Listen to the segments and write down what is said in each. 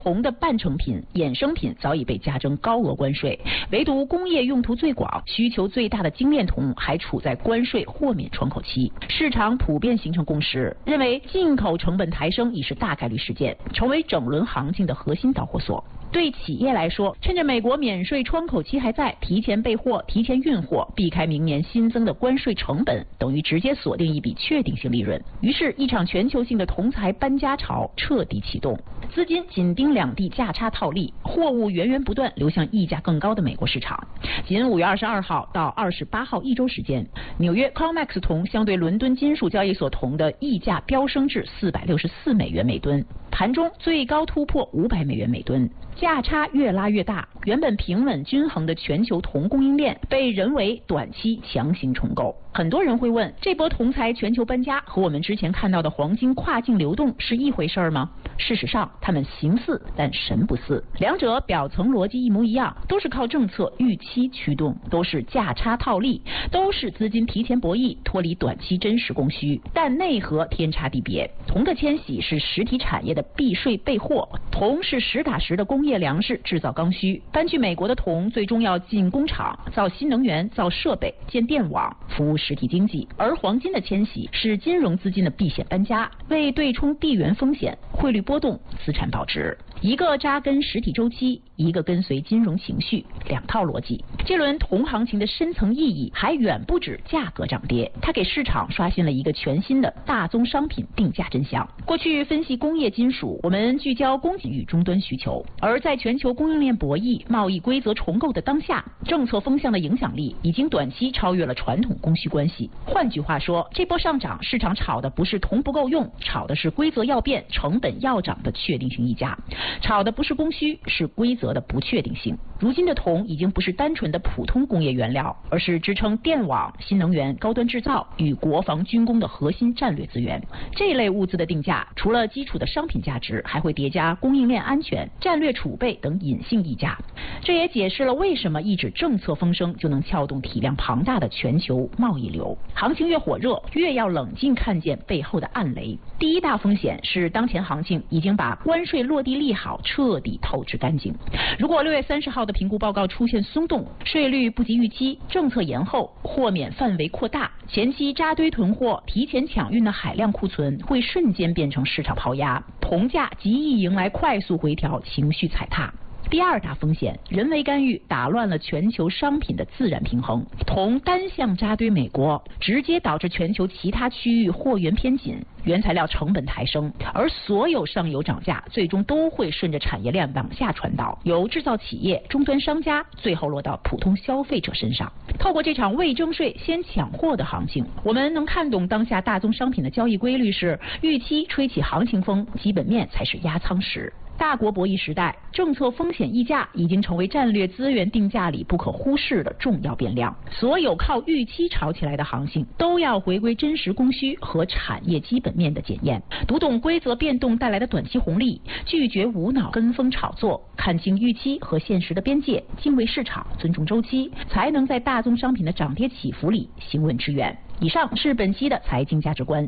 铜的半成品、衍生品早已被加征高额关税，唯独工业用途最广、需求最大的精炼铜还处在关税豁免窗口期。市场普遍形成共识，认为进口成本抬升已是大概率事件，成为整轮行情的核心导火索。对企业来说，趁着美国免税窗口期还在，提前备货、提前运货，避开明年新增的关税成本，等于直接锁定一笔确定性利润。于是，一场全球性的铜材搬家潮彻底启动，资金紧盯两地价差套利，货物源源不断流向溢价更高的美国市场。仅5月22号到28号一周时间，纽约 COMEX 铜相对伦敦金属交易所铜的溢价飙升至464美元每吨，盘中最高突破500美元每吨。价差越拉越大，原本平稳均衡的全球铜供应链被人为短期强行重构。很多人会问，这波铜材全球搬家和我们之前看到的黄金跨境流动是一回事吗？事实上，它们形似但神不似，两者表层逻辑一模一样，都是靠政策预期驱动，都是价差套利，都是资金提前博弈，脱离短期真实供需，但内核天差地别。铜的迁徙是实体产业的避税备货，铜是实打实的工业粮食制造刚需。搬去美国的铜最终要进工厂，造新能源，造设备，建电网，服务实体经济。而黄金的迁徙是金融资金的避险搬家，为对冲地缘风险、汇率波动、资产保值。一个扎根实体周期，一个跟随金融情绪，两套逻辑。这轮铜行情的深层意义还远不止价格涨跌，它给市场刷新了一个全新的大宗商品定价真相。过去分析工业金属，我们聚焦供给与终端需求，而在全球供应链博弈、贸易规则重构的当下，政策风向的影响力已经短期超越了传统供需关系。换句话说，这波上涨，市场炒的不是铜不够用，炒的是规则要变、成本要涨的确定性溢价。炒的不是供需，是规则的不确定性。如今的铜已经不是单纯的普通工业原料，而是支撑电网、新能源、高端制造与国防军工的核心战略资源。这一类物资的定价，除了基础的商品价值，还会叠加供应链安全、战略储备等隐性溢价。这也解释了为什么一纸政策风声就能撬动体量庞大的全球贸易流。行情越火热，越要冷静看见背后的暗雷。第一大风险是当前行情已经把关税落地利好彻底透支干净。如果6月30号的评估报告出现松动，税率不及预期，政策延后，豁免范围扩大，前期扎堆囤货、提前抢运的海量库存会瞬间变成市场抛压，铜价极易迎来快速回调，情绪踩踏。第二大风险，人为干预打乱了全球商品的自然平衡。铜单向扎堆美国，直接导致全球其他区域货源偏紧，原材料成本抬升，而所有上游涨价最终都会顺着产业链往下传导，由制造企业、终端商家，最后落到普通消费者身上。透过这场未征税先抢货的行情，我们能看懂当下大宗商品的交易规律是：预期吹起行情风，基本面才是压舱石。大国博弈时代，政策风险溢价已经成为战略资源定价里不可忽视的重要变量。所有靠预期炒起来的行情，都要回归真实供需和产业基本面的检验，读懂规则变动带来的短期红利，拒绝无脑跟风炒作，看清预期和现实的边界，敬畏市场，尊重周期，才能在大宗商品的涨跌起伏里行稳致远。以上是本期的财经价值观。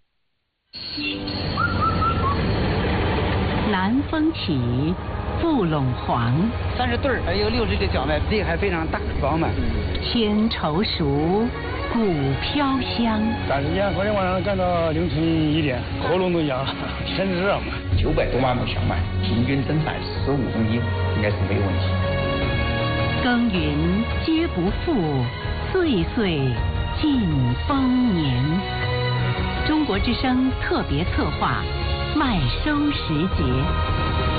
南风起，不陇黄 ，30对儿，还有60个脚呢，力还非常大，饱满。 天稠熟，骨飘香。 赶时间，昨天晚上干到凌晨1点，喉咙都哑了，天热嘛。 900多万亩小麦，平均增产15公斤，应该是没有问题。 耕耘皆不负，岁岁尽丰年。中国之声特别策划，麦收时节。